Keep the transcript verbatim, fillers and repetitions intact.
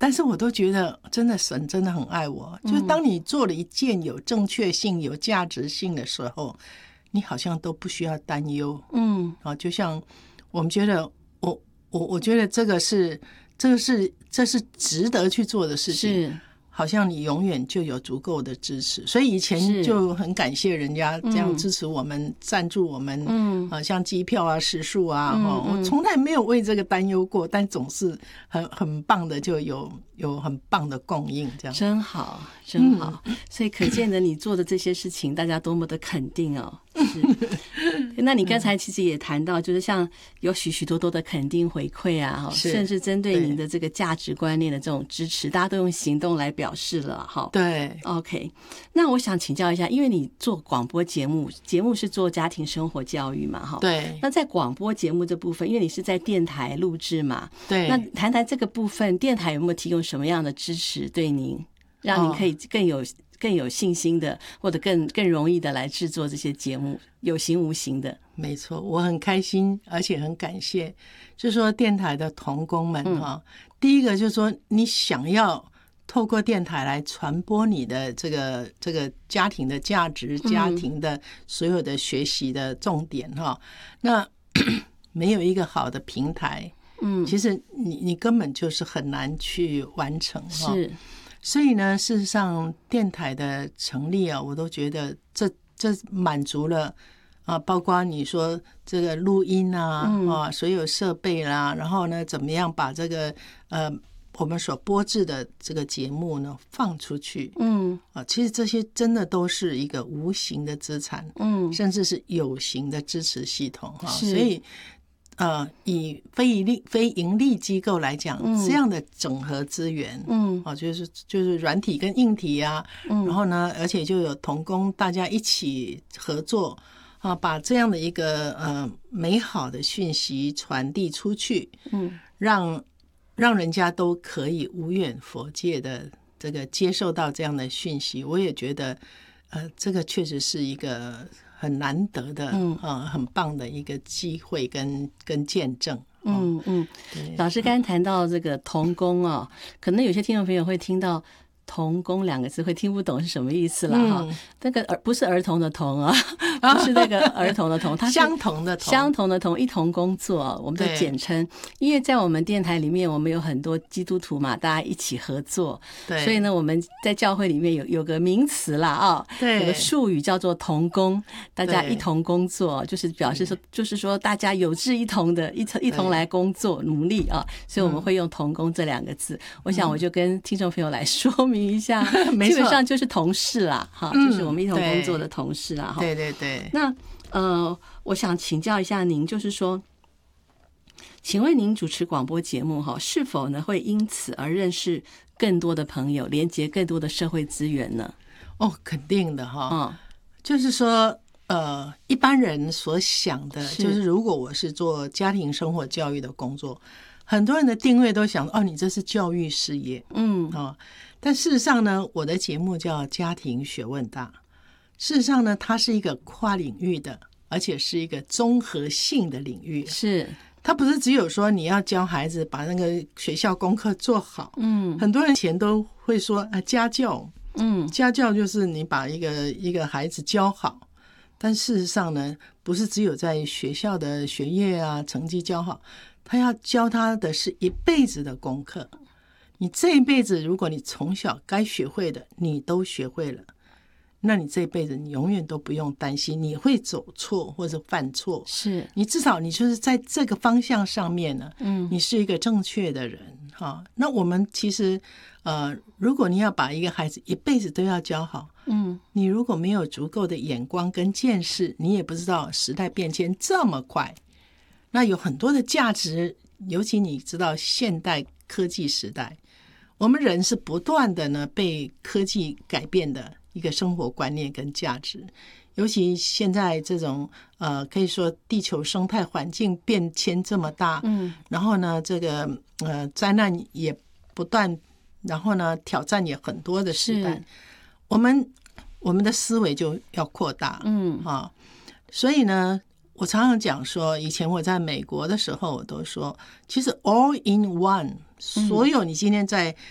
但是我都觉得真的神真的很爱我，嗯、就是当你做了一件有正确性有价值性的时候，你好像都不需要担忧。嗯，啊，就像我们觉得我我我觉得这个是这个是这是值得去做的事情，是好像你永远就有足够的支持，所以以前就很感谢人家这样支持我们、嗯、赞助我们，嗯，啊，像机票啊、食宿啊，嗯嗯、我从来没有为这个担忧过，但总是很很棒的，就有有很棒的供应，这样真好，真好。嗯、所以可见的你做的这些事情，大家多么的肯定哦。是，那你刚才其实也谈到，就是像有许许多多的肯定回馈啊，甚至针对您的这个价值观念的这种支持，大家都用行动来表示了哈。 对 ，OK。那我想请教一下，因为你做广播节目，节目是做家庭生活教育嘛，哈。 对。 那在广播节目这部分，因为你是在电台录制嘛， 对。 那谈谈这个部分，电台有没有提供什么样的支持对您，让您可以更有、哦更有信心的，或者更更容易的来制作这些节目，有形无形的。 没错，我很开心，而且很感谢，就是说电台的同工们哈、嗯。第一个就是说，你想要透过电台来传播你的这个这个家庭的价值，家庭的所有的学习的重点哈、嗯。那没有一个好的平台，嗯，其实你你根本就是很难去完成哈。 是。 所以呢，事实上电台的成立啊，我都觉得这这满足了啊，包括你说这个录音啊、嗯、啊，所有设备啦，然后呢，怎么样把这个呃我们所播制的这个节目呢放出去，嗯啊，其实这些真的都是一个无形的资产，嗯，甚至是有形的支持系统哈、啊，所以。呃，以非盈利非盈利机构来讲、嗯，这样的整合资源，嗯，啊，就是就是软体跟硬体啊，嗯，然后呢，而且就有同工大家一起合作啊，把这样的一个呃美好的讯息传递出去，嗯，让让人家都可以无远弗届的这个接受到这样的讯息，我也觉得，呃，这个确实是一个。很难得的，嗯、呃，很棒的一个机会跟跟见证， 嗯嗯。老师刚才谈到这个同工哦，可能有些听众朋友会听到童工两个字会听不懂是什么意思啦哈、嗯，那个儿不是儿童的童啊，不是那个儿童的童，它是相同的同， 相同的同，一同工作，我们的简称。因为在我们电台里面，我们有很多基督徒嘛，大家一起合作，对，所以呢，我们在教会里面有有个名词啦啊，对，有个术语叫做同工，大家一同工作，就是表示说，就是说大家有志一同的，一同一同来工作努力啊，所以我们会用同工这两个字。我想我就跟听众朋友来说明一下，基本上就是同事啦，哈、嗯，就是我们一同工作的同事啦，哈、 对对对。 那呃，我想请教一下您，就是说，请问您主持广播节目哈，是否呢会因此而认识更多的朋友，连接更多的社会资源呢？ 哦，肯定的哈，嗯，就是说，呃，一般人所想的，就是如果我是做家庭生活教育的工作，很多人的定位都想，哦，你这是教育事业，嗯啊。哦，但事实上呢，我的节目叫家庭学问大，事实上呢，它是一个跨领域的，而且是一个综合性的领域， 是它不是只有说你要教孩子把那个学校功课做好，嗯，很多人以前都会说啊，家教，嗯，家教就是你把一个一个孩子教好，但事实上呢，不是只有在学校的学业啊成绩教好，他要教他的是一辈子的功课。你这一辈子，如果你从小该学会的你都学会了，那你这一辈子你永远都不用担心你会走错或者犯错， 是你至少你就是在这个方向上面呢，嗯，你是一个正确的人哈。那我们其实呃，如果你要把一个孩子一辈子都要教好，嗯，你如果没有足够的眼光跟见识，你也不知道时代变迁这么快，那有很多的价值，尤其你知道现代科技时代。我们人是不断的呢被科技改变的一个生活观念跟价值，尤其现在这种呃可以说地球生态环境变迁这么大，嗯，然后呢这个呃灾难也不断，然后呢挑战也很多的时代，我们我们的思维就要扩大，嗯啊，所以呢。我常常讲说，以前我在美国的时候，我都说，其实 all in one， 所有你今天在